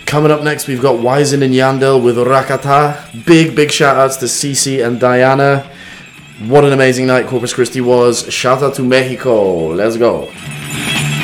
Coming up next, we've got Wisin and Yandel with Rakata. Big shout outs to Cece and Diana. What an amazing night Corpus Christi was. Shout out to Mexico. Let's go.